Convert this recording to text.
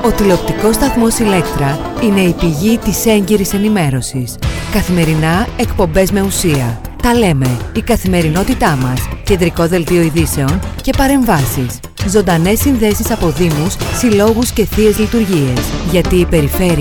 Ο τηλεοπτικός σταθμός Ηλέκτρα είναι η πηγή της έγκυρης ενημέρωσης. Καθημερινά εκπομπές με ουσία. Τα λέμε, η καθημερινότητά μας, κεντρικό δελτίο ειδήσεων και παρεμβάσεις. Ζωντανές συνδέσεις από δήμους, συλλόγους και θείες λειτουργίες. Γιατί η περιφέρεια